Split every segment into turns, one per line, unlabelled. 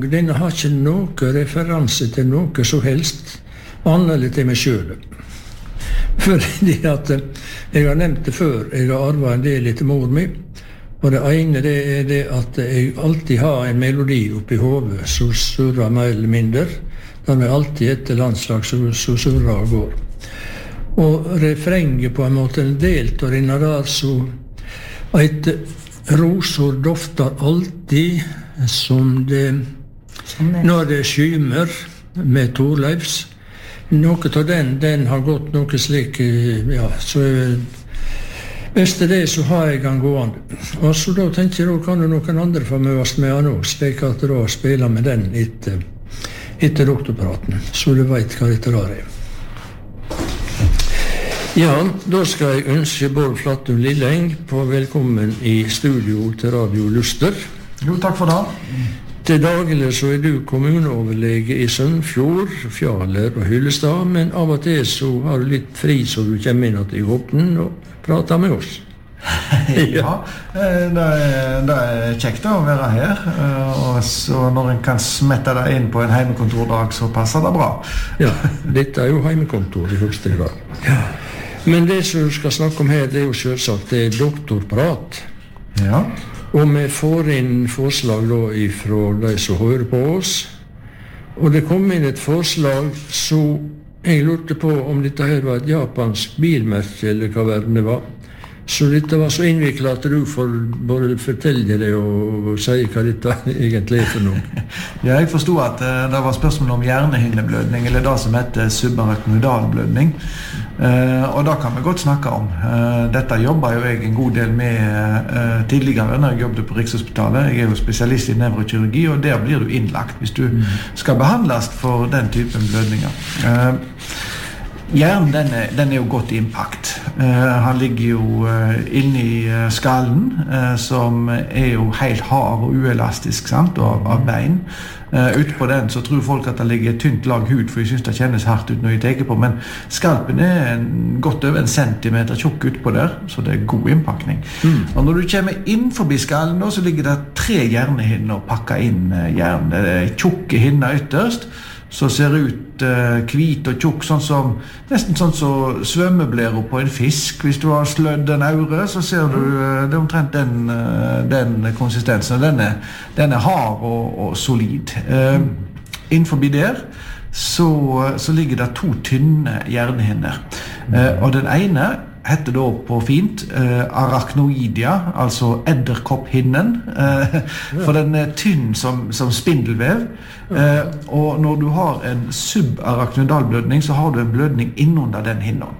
denne har ikke noe referanse til noe så helst, annerledes til meg selv. Fordi at, jeg har nevnt det før, jeg har arvet en del etter mor mi, og det ene det er det at jeg alltid har en melodi oppi hodet, som surrer mer eller mindre, den er alltid etter landslag, så surrer og går. Og refrenget på en måte delt, og denne der så et rosor dofter alltid som det når det skymer med Torleifs. Noe av den har gått noe slik, ja, så best det så har jeg den gående. Og så da tenker jeg, da kan jo noen andre få møtes med han også, slik at da spiller med den etter doktorpraten, så du vet hva dette der er. Ja, da skal jeg ønske Bård Flattum Lilleng på velkommen i studio til Radio Luster.
Jo, takk for det.
Til daglig så er du kommuneoverlege i Sønfjord, Fjaler og Hyllestad, men av og til så har du litt fri så du kommer inn til Håpten og prater med oss.
Ja, det er kjekt å være her, og så når en kan smette det inn på en heimekontordag så passer det bra.
Ja, dette er jo heimekontor i høyeste grad. Ja. Men det som du skal snakke om her, det er jo selvsagt det er doktorprat.
Ja.
Og vi får inn forslag da fra de som hører på oss. Og det kom inn et forslag, så jeg lurte på om dette her var et japansk bilmerke, eller hva verden det var. Så dette var så innviklet at du får både fortelle det og si hva dette egentlig er for noe.
Ja, jeg forstod at det var spørsmål om hjernehinneblødning, eller det som heter subarachnoidalblødning. Og det kan vi godt snakke om. Dette jobber jo jeg en god del med tidligere når jeg jobbet på Rikshospitalet. Jeg er jo spesialist i nevrokirurgi, og der blir du innlagt hvis du skal behandles for den typen blødninger. Hjernen den er jo godt innpakt. Han ligger jo inne i skallen, som er jo helt hard og uelastisk, sant, av bein. Ute på den så tror folk at det ligger et tynt lag hud, for jeg synes det kjennes hardt ut når jeg tenker på, men skalpen er godt over 1 centimeter tjukk ut på der, så det er god innpakning. Og når du kommer inn forbi skallen, så ligger det 3 hjernehinner pakket inn hjernen. Det er tjukke hinner ytterst, så ser ut hvit og tjukk, nesten sånn som svømmeblærer på en fisk. Hvis du har slødd en aure, så ser du det er omtrent den konsistensen. Den er hard og solid. Innenfor der så ligger det 2 tynne hjernehinner. Og den ene heter da på fint arachnoidia, altså edderkopphinnen, for den er tynn som spindelvev. Og når du har en subarachnoidalblødning, så har du en blødning innunder den hinnen.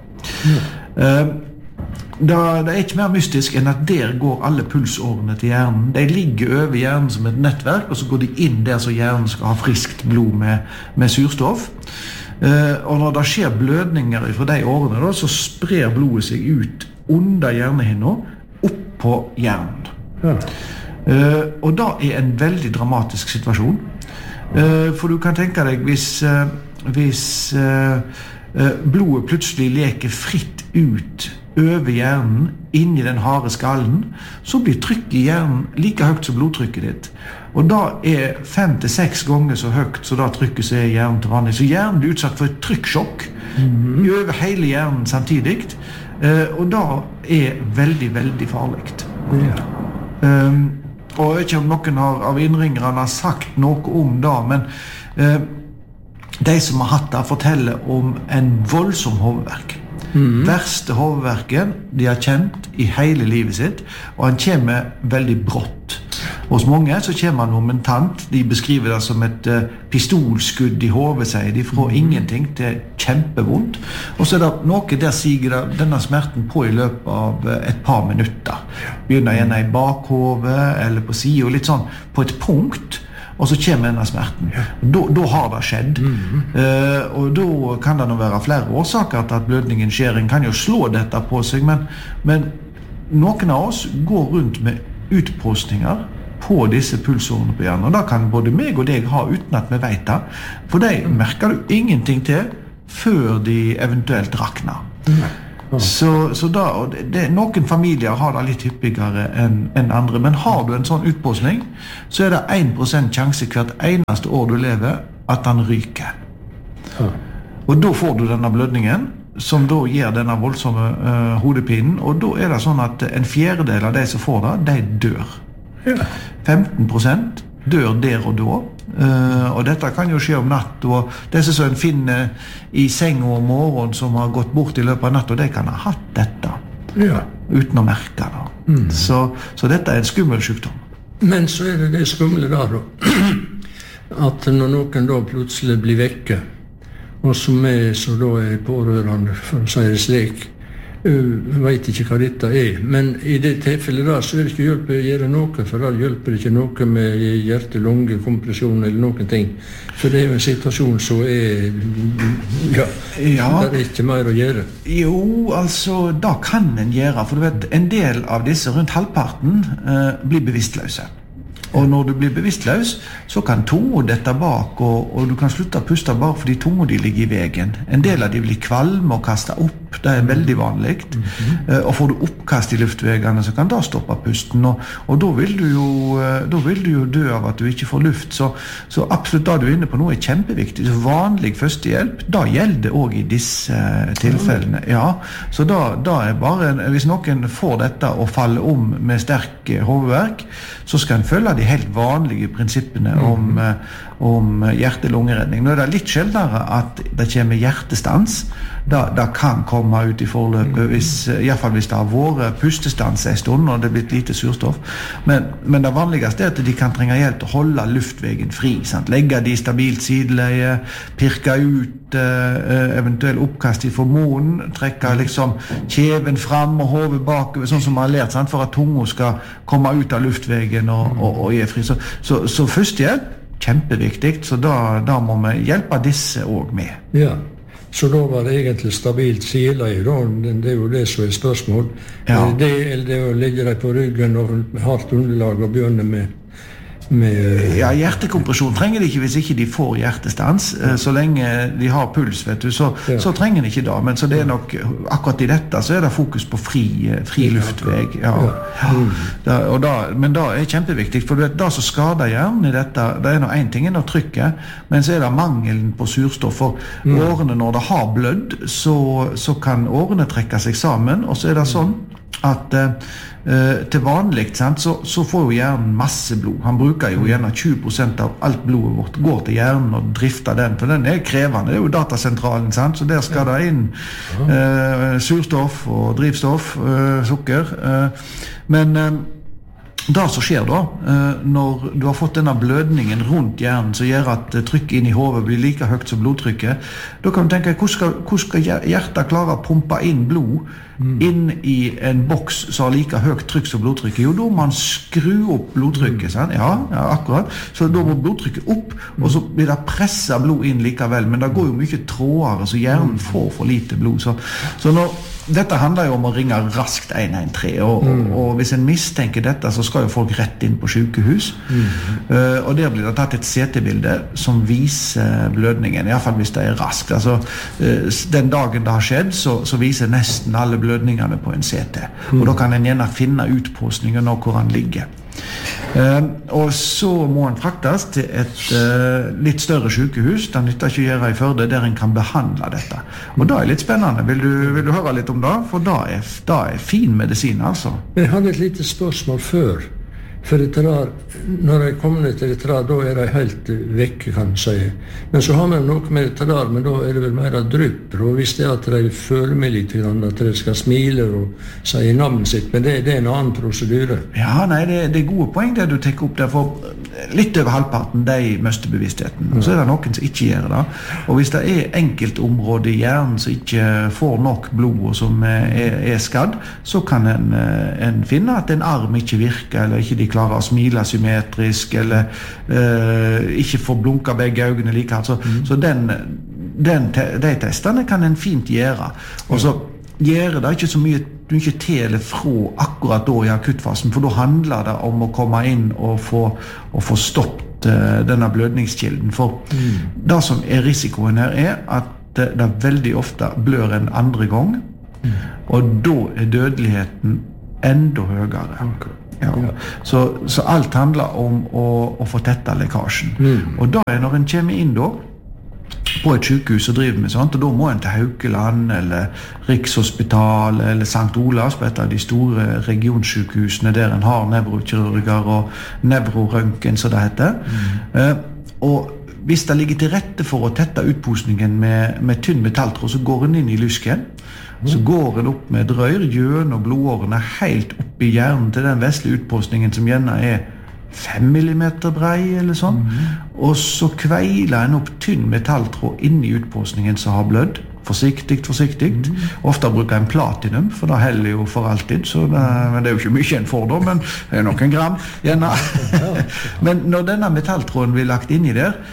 Det er ikke mer mystisk enn at der går alle pulsårene til hjernen. De ligger over hjernen som et nettverk, og så går de inn der så hjernen skal ha friskt blod med surstoff. Og når det skjer blødninger fra de årene, da, så sprer blodet seg ut under hjernehinnen opp på hjernen. Ja. Og da er en veldig dramatisk situasjon. For du kan tenke deg hvis blodet plutselig leker fritt ut over hjernen, inn i den harde skallen, så blir trykket i hjernen like høyt som blodtrykket ditt. Og da er 5 til 6 ganger så høyt så da trykket seg i hjernen til vanlig. Så hjernen blir utsatt for et trykksjokk over hele hjernen samtidig. Og da er veldig, veldig farlig. Og jeg vet ikke om noen av innringerne har sagt noe om det, men de som har hatt det forteller om en voldsom hovedverk. Verste hovedverken de har kjent i hele livet sitt, og han kommer veldig brått. Hos mange så kommer han momentant. De beskriver det som et pistolskudd i hovedet, sier de, fra ingenting til kjempevondt. Og så er det noe der siger denne smerten på i løpet av et par minutter. Begynner gjerne i bakhovet eller på siden, litt sånn på et punkt, og så kommer denne smerten. Da har det skjedd. Og da kan det nå være flere årsaker til at blødningen skjer. En kan jo slå dette på seg, men noen av oss går rundt med utpostninger på disse pulsårene på hjernen. Og da kan både meg og deg ha uten at vi vet det. For de merker du ingenting til før de eventuelt rakner. Så da, og noen familier har det litt hyppigere enn andre, men har du en sånn utpåsning, så det 1% sjanse hvert eneste år du lever at den ryker. Og da får du denne blødningen, som da gir denne voldsomme hodepinen, og da det sånn at en fjerdedel av de som får det, de dør. 15% dør der og da, og dette kan jo skje om natt, og disse som en finner i seng om morgenen som har gått bort i løpet av natt, og de kan ha hatt dette uten å merke det. Så dette en skummel sykdom.
Men så det skumle da, at når noen da plutselig blir vekke, og som så da pårørende, for å si det slik, vet ikke hva dette men i det tilfellet da, så det ikke hjelpe å gjøre noe, for da hjelper det ikke noe med hjerte-lunge-kompresjon eller noen ting, for det jo en situasjon som det ikke mer å gjøre.
Jo, altså, da kan en gjøre, for du vet, en del av disse, rundt halvparten, blir bevisstløse. Og når du blir bevisstløs, så kan tunga dette bak, og du kan slutte å puste bak fordi tunga de ligger i veien. En del av de blir kvalme og kaste opp, det veldig vanlig. Og får du oppkast i luftvegene, så kan det stoppe pusten, og da vil du jo dø av at du ikke får luft. Så absolutt det du inne på nå kjempeviktig. Så vanlig førstehjelp, da gjelder også i disse tilfellene. Ja, så da bare, hvis noen får dette og faller om med sterk hovedverk, så skal en følge de helt vanlige prinsippene om hjerte-lungeredning. Nå det litt sjeldnere at det kommer hjertestans. Det kan komme ut i forløpet, i hvert fall hvis det har vært pustestans en stund og det er blitt lite surstoff. Men det vanligste at de kan trenge hjelp til å holde luftvegen fri. Sant? Legge de stabilt sideleie, pirke ut eventuell oppkast i formoden, trekke liksom kjeven fram og hodet bakover, sånn som man har lært, sant? For at tunga skal komme ut av luftvegen og gi fri. Så førstehjelp, kjempeviktig, så da må vi hjelpe disse også med.
Ja. Så da var det egentlig stabilt sideleie, det jo det som spørsmål. Det å legge deg på ryggen og hardt underlag og begynne med
Ja, hjertekompresjon trenger de ikke hvis ikke de får hjertestans. Så lenge de har puls, vet du, så trenger de ikke det. Men så det nok, akkurat i dette, så det fokus på fri luftveg. Men det kjempeviktig, for du vet, det som skader hjernen i dette, det noe en ting å trykke, men så det mangelen på surstoff. For årene, når det har blødd, så kan årene trekke seg sammen, og så det sånn at til vanlig så får jo hjernen masse blod. Han bruker jo gjerne 20% av alt blodet vårt går til hjernen og drifter den, for den krevende. Det jo datasentralen, sant? Så der skal det inn surstoff og drivstoff, sukker. Men det som skjer da, når du har fått denne blødningen rundt hjernen som gjør at trykket inn i hodet blir like høyt som blodtrykket, da kan du tenke, hvordan skal hjertet klare å pumpe inn blod inn i en boks som har like høyt trykk som blodtrykket? Jo, da må man skru opp blodtrykket, sant? Ja, akkurat. Så da må blodtrykket opp, og så blir det presset blod inn likevel, men det går jo mye trådere, så hjernen får for lite blod. Så dette handler jo om å ringe raskt 113, og hvis en mistenker dette, så skal jo folk rett inn på sykehus, og der blir det tatt et CT-bilde som viser blødningen, i hvert fall hvis det raskt. Altså, den dagen det har skjedd, så viser nesten alle blødningene på en CT, og da kan en gjerne finne utpåsningen og hvor han ligger. Og så må han fraktes til et litt større sykehus. Det nytter ikke å gjøre i Førde, der en kan behandle dette. Og det litt spennende. Vil du høre litt om det? For det fin medisin, altså.
Jeg hadde et lite spørsmål før. For når jeg kommer ned til dette der, da de helt vekke, kan jeg si. Men så har vi noe med dette der, men da det vel mer drypper, og hvis det at de føler meg litt, at de skal smile og si navnet sitt, men det en annen prosedyre.
Ja, nei, det gode poeng det du tenker opp der, for litt over halvparten, de mister bevisstheten, og så det noen som ikke gjør det. Og hvis det enkeltområder i hjernen som ikke får nok blod, og som skadd, så kan en finne at en arm ikke virker, eller ikke de klarer å smile symmetrisk, eller ikke får blunka begge øynene like hardt. Så de testene kan en fint gjøre. Og så gjør det ikke så mye til eller fra akkurat da i akuttfasen, for da handler det om å komme inn og få stoppet denne blødningskilden. For det som risikoen her at det veldig ofte blør en andre gang, Og da dødeligheten enda høyere. Ja. Så alt handler om å få tettet lekkasjen. Og da når en kommer inn da, på et sykehus og driver med sånt, og da må en til Haukeland eller Rikshospitalet eller St. Olavs på et av de store regionsykehusene der en har nevrokirurger og nevrorøntgen, som det heter. Og hvis det ligger til rette for å tette utposningen med tynn metalltråd, så går den inn i lysken. Så går den opp med et rør gjennom blodårene helt opp i hjernen til den vesle utpostningen som gjerne 5 millimeter brei eller sånn. Og så kveiler en opp tynn metalltråd inn i utpostningen som har blødd. Forsiktig. Ofte bruker en platinum, for da heller jo for alltid. Men det jo ikke mye en får da, men det noen gram. Gjerne. Men når denne metalltråden blir lagt inn i der,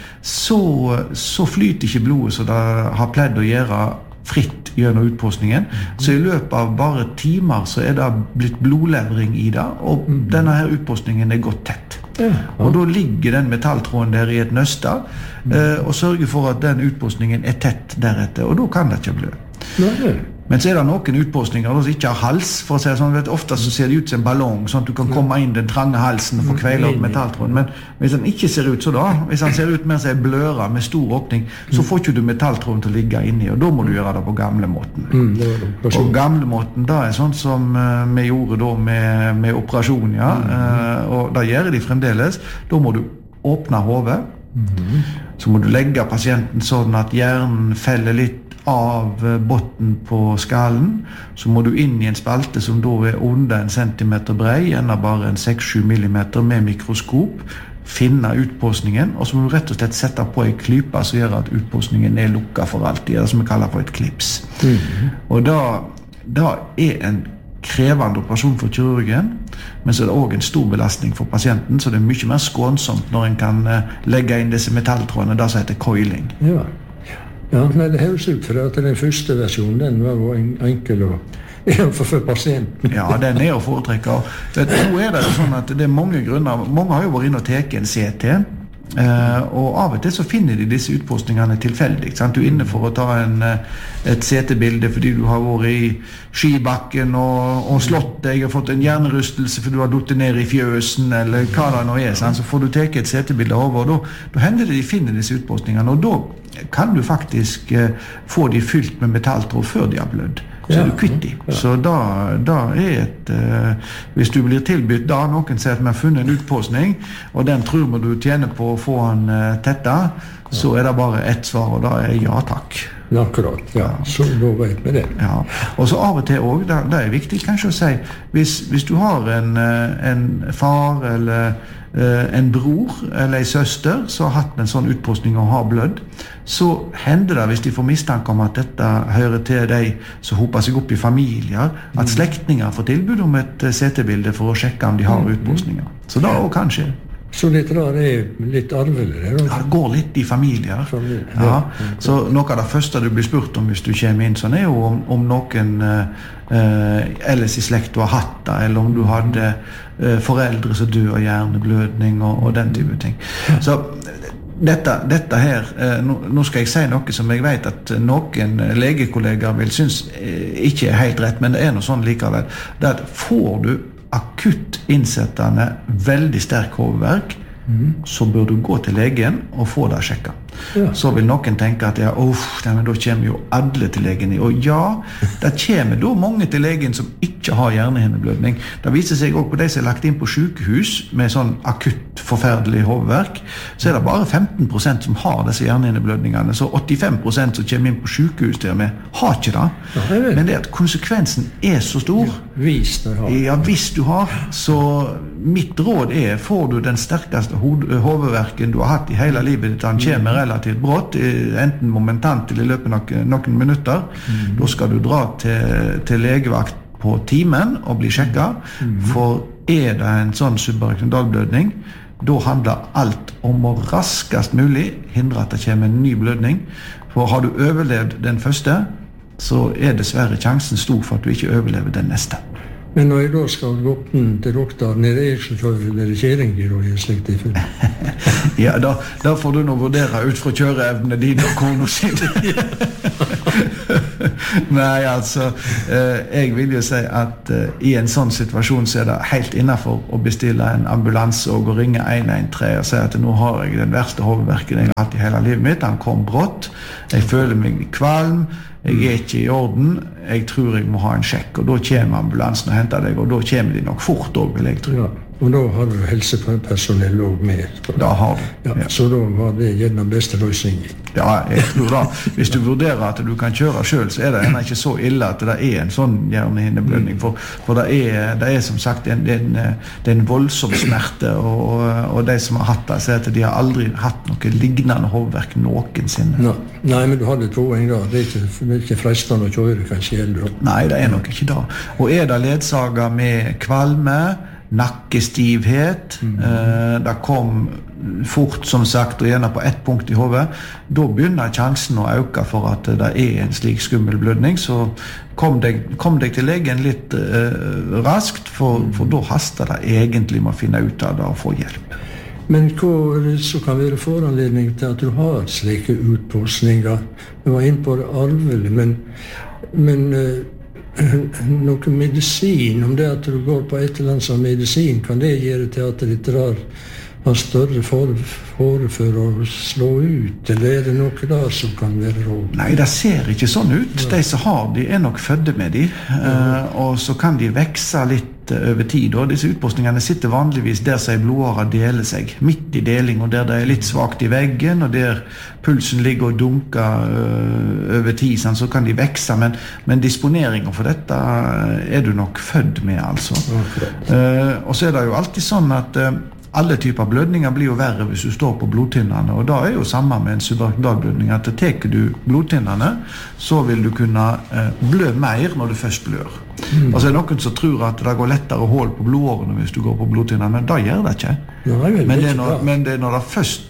så flyter ikke blodet så det har pledd å gjøre fritt gjennom utpostningen. Så i løpet av bare timer så det blitt blodlevring i det, og denne her utpostningen gått tett. Og da ligger den metalltråden der i et nøste og sørger for at den utpostningen tett deretter, og da kan det ikke blø. Men så det noen utpostninger som ikke har hals, for å si det sånn, ofte så ser det ut som en ballong, sånn at du kan komme inn den trange halsen og få kveile opp metalltråden. Men hvis den ikke ser ut så da, hvis den ser ut mer som en bløra med stor åpning, så får ikke du metalltråden til å ligge inni, og da må du gjøre det på gamlemåten. Og gamlemåten, da sånn som vi gjorde da med operasjon, ja, og da gjør de fremdeles. Da må du åpne hodet, så må du legge pasienten sånn at hjernen feller litt av botten på skallen, så må du inn i en spalte som da under 1 centimeter brei, gjerne bare 6-7 millimeter med mikroskop, finne utpostningen, og så må du rett og slett sette på en klype som gjør at utpostningen lukket for alltid, det som vi kaller for et klips. Og da en krevende operasjon for kirurgen, men så det også en stor belastning for pasienten, så det mye mer skånsomt når en kan legge inn disse metalltrådene, det som heter coiling.
Ja, det høres ut for at den første versjonen, den var jo enkel for pasienten.
Ja, den å foretrekke. Nå det sånn at det mange grunner. Mange har jo vært inne og teket en CT, og av og til så finner de disse utpostningene tilfeldig. Sant? Du inne for å ta et CT-bilde fordi du har vært i skibakken og slått deg og fått en hjernerystelse fordi du har duttet ned i fjøsen, eller hva det nå sant? Så får du teke et CT-bilde over, og da hender det de finner disse utpostningene, og da kan du faktisk få de fylt med metalltråd før de har blødd. Så du kvitt de. Så da hvis du blir tilbudt da, noen sier at vi har funnet en utpostning, og den tror vi du tjener på å få den tettet, så det bare ett svar, og da ja takk.
Akkurat, så da vet vi det.
Ja, og så av og til også, det viktig kanskje å si, hvis du har en far eller en bror eller en søster som har hatt en sånn utpostning og har blødd, så hender det, hvis de får mistanke om at dette hører til deg som hoper seg opp i familier, at slektninger får tilbud om et CT-bilde for å sjekke om de har utpostninger. Så det også kan skje.
Så dette da litt arvelig?
Ja, det går litt i familier. Ja. Så noe av det første du blir spurt om hvis du kommer inn sånn, jo om noen ellers i slekt du har hatt det, eller om du hadde foreldre som dør av hjerneblødning og den type ting. Så dette her, nå skal jeg si noe som jeg vet at noen legekollegaer vil synes ikke helt rett, men det noe sånn likevel. Det at får du akutt innsettende veldig sterk hovedverk, så bør du gå til legen og få det sjekket. Så vil noen tenke at da kommer jo alle til legen. Og ja, det kommer da mange til legen som ikke har hjernehinneblødning. Det viser seg også på de som lagt inn på sykehus med sånn akutt forferdelig hovedverk, så det bare 15% som har disse hjernehinneblødningene. Så 85% som kommer inn på sykehus der med har ikke det. Men det at konsekvensen så stor.
Hvis du har.
Ja, hvis du har. Så mitt råd får du den sterkeste hovedverken du har hatt i hele livet ditt, han kommer relativt brått, enten momentant eller i løpet av noen minutter, da skal du dra til legevakt på timen og bli sjekket, for det en sånn subarachnoidalblødning, da handler alt om å raskest mulig hindre at det kommer en ny blødning, for har du overlevd den første, så dessverre sjansen stor for at du ikke overlever den neste.
Men når jeg da skal gå opp til doktoren, det ikke for kjeringer og slikt i full?
Ja, da får du nå vurdere ut fra kjøreevnene dine og kona sin. Nei, altså, jeg vil jo si at i en sånn situasjon så det helt innenfor å bestille en ambulanse og å ringe 113 og si at nå har jeg den verste hovedverken jeg har hatt i hele livet mitt. Han kom brått, jeg føler meg kvalm, jeg ikke i orden, jeg tror jeg må ha en sjekk, og da kommer ambulansen og henter deg, og da kommer de nok fort også, vil jeg tro.
Ja. Og da har du helsepersonell også med.
Da har du.
Ja, ja. Så da var det gjerne beste løsningen.
Ja, jeg tror da. Hvis du vurderer at du kan kjøre selv, så det ikke så ille at det en sånn hjernehinneblødning. For det er som sagt en voldsom smerte, og de som har hatt det, sier at de har aldri hatt noe lignende hovedverk noensinne.
Nei, men du hadde poeng da. Det er ikke fristende å kjøre, kanskje heller.
Nei, det nok ikke da. Og det ledsaget med kvalme, nakkestivhet, det kom fort som sagt og gjerne på ett punkt i hodet, da begynner sjansen å øke for at det en slik skummel blødning, så kom deg til legen litt raskt, for da haster det egentlig med å finne ut av det og få hjelp.
Men hva så kan være foranledning til at du har slike utpåsninger? Du var inne på det arvelig, men noe medisin, om det at du går på et eller annet som medisin, kan det gjøre til at det har større fare for å slå ut, eller det noe der som kan være råd? Nei,
det ser ikke sånn ut. De som har de nok fødde med de, og så kan de vekse litt over tid, og disse utpåsningene sitter vanligvis der som blodårer deler seg, midt i deling, og der det litt svagt i veggen, og der pulsen ligger og dunker over tid, så kan de vekse, men disponeringen for dette du nok født med, altså. Og så det jo alltid sånn at alle typer blødninger blir jo verre hvis du står på blodtynnene, og da jo samme med en subarachnoidblødning, at teker du blodtynnene, så vil du kunne blø mer når du først blør. Og så noen som tror at det går lettere hål på blodårene hvis du går på blodtynnene, men da gjør det ikke. Men det når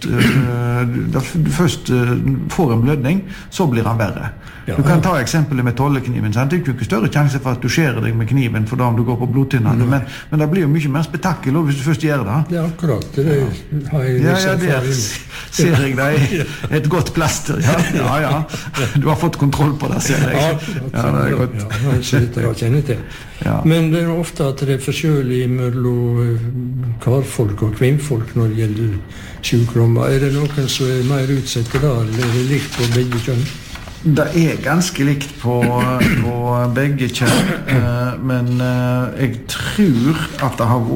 du først får en blødning, så blir han verre. Du kan ta eksempelet med tollekniven. Det jo ikke større sjanse for at du skjærer deg med kniven for da om du går på blodtynnene, men det blir jo mye mer spektakel hvis du først gjør det.
Ja, akkurat. Det har jeg
det ser jeg deg. Et godt plaster. Ja. Du har fått kontroll på det, ser jeg.
Ja, det godt. Ja, så litt jeg kjenner til. Ja. Men det ofte at det forskjellig mellom karfolk og kvinnfolk når det gjelder sykdommer. Det noen som mer utsatt der, eller det likt på begge kjønn?
Det ganske likt på begge kjønn, men jeg tror at det har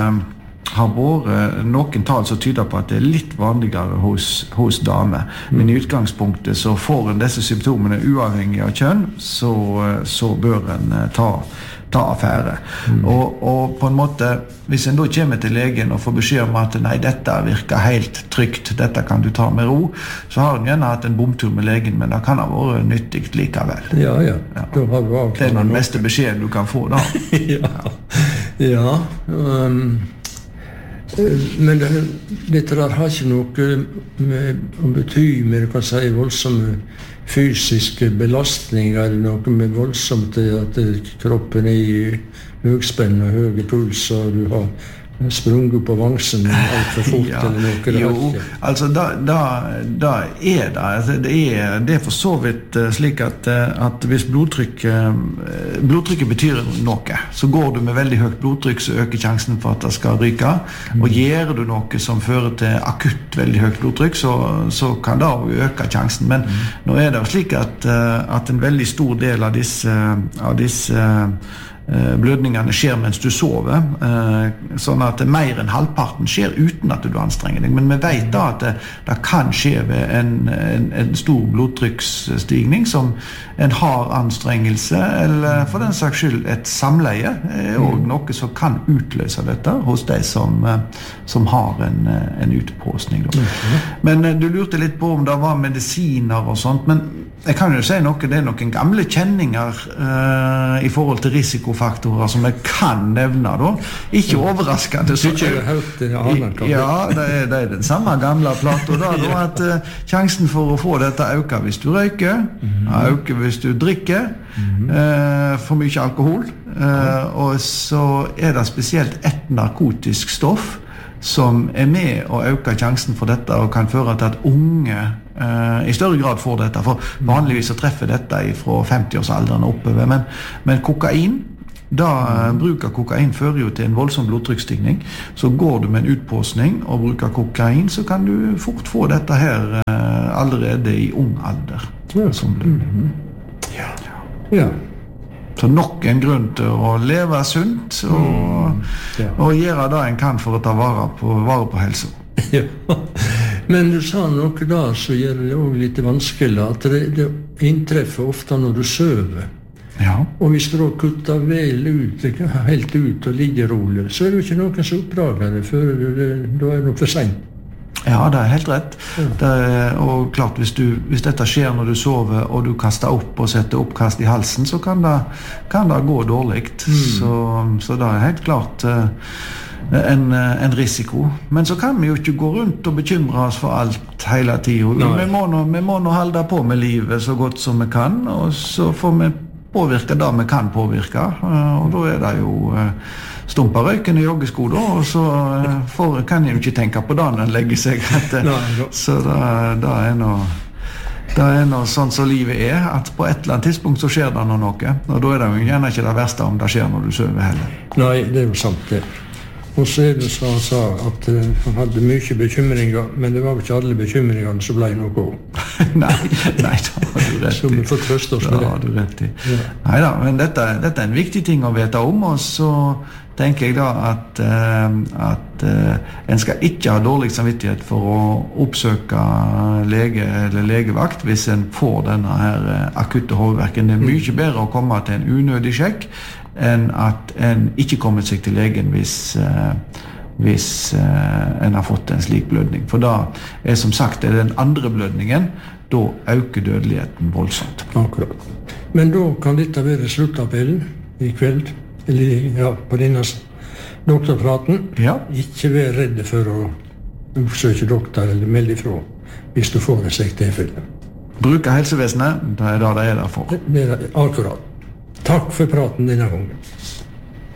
vært noen tall som tyder på at det litt vanligere hos damer. Men i utgangspunktet så får en disse symptomene uavhengig av kjønn, så bør en ta affære. Og på en måte, hvis en da kommer til legen og får beskjed om at nei, dette virker helt trygt, dette kan du ta med ro, så har en gjerne hatt en bomtur med legen, men det kan ha vært nyttig likevel.
Ja. Da har du avklart.
Det den meste beskjeden du kan få da.
Ja. Men dette der har ikke noe å bety med, du kan si, voldsomme fysiske belastninger, eller noe med voldsomt at kroppen i høgspenn og høy puls, og du har sprunget på vangsen alt for fort, eller noe.
Jo, altså det for så vidt slik at hvis blodtrykket betyr noe, så går du med veldig høyt blodtrykk, så øker sjansen for at det skal ryke, og gjør du noe som fører til akutt veldig høyt blodtrykk, så kan det også øke sjansen, men nå det jo slik at en veldig stor del av disse blødningene skjer mens du sover, sånn at mer enn halvparten skjer uten at du anstrenger deg, men vi vet da at det kan skje ved en stor blodtrykksstigning som en har anstrengelse, eller for den saks skyld et samleie, og noe som kan utløse dette hos de som har en utpåsning. Men du lurte litt på om det var medisiner og sånt, men jeg kan jo si noe, det noen gamle kjenninger i forhold til risikofaktorer som jeg kan nevne da. Ikke overraskende. Ja, det den samme gamle plato da, at sjansen for å få dette øker hvis du røyker, øker hvis du drikker, for mye alkohol, og så det spesielt et narkotisk stoff som med å øke sjansen for dette og kan føre til at unge i større grad får dette, for vanligvis så treffer dette fra 50-årsalderen oppover, men kokain, bruk av kokain fører jo til en voldsom blodtrykksstigning. Så går du med en utpåsning og bruker kokain, så kan du fort få dette her allerede i ung alder.
Ja.
Så nok en grunn til å leve sunt og gjøre det en kan for å ta vare på helse.
Ja. Men du sa noe da så gjør det også litt vanskelig, at det inntreffer ofte når du søver.
Ja.
Og hvis du kutter vel ut, helt ut og ligger rolig, så det jo ikke noen som oppdager det før da det for sent.
Ja, det helt rett. Og klart, hvis dette skjer når du sover og du kaster opp og setter oppkast i halsen, så kan det gå dårlig. Så det helt klart en risiko. Men så kan vi jo ikke gå rundt og bekymre oss for alt hele tiden. Vi må nå holde på med livet så godt som vi kan, og så får vi påvirke det vi kan påvirke, og da det jo stumpa røyken i joggesko da, og så kan jeg jo ikke tenke på det når en legger seg så det noe sånn som livet at på et eller annet tidspunkt så skjer det noe, og da det jo gjerne ikke det verste om det skjer når du sover heller.
Nei, det jo sant det. Og så det så han sa at han hadde mye bekymringer, men det var ikke alle bekymringene som ble noe.
Nei, da har du rett i.
Så vi får trøste oss med det.
Da har du rett i. Ja. Neida, men dette en viktig ting å vite om, og så tenker jeg da at en skal ikke ha dårlig samvittighet for å oppsøke lege eller legevakt hvis en får denne her akutte hovedverken. Det mye bedre å komme til en unødig sjekk enn at en ikke kommer seg til legen hvis en har fått en slik blødning. For da som sagt den andre blødningen, da øker dødeligheten voldsomt.
Akkurat. Men da kan dette være sluttappellen i kveld, eller på denne doktorpraten.
Ja.
Ikke være redde for å oppsøke doktor eller melde ifra hvis du får en slik tilfelle.
Bruke helsevesenet, det det der for.
Det akkurat. Takk for praten denne gangen.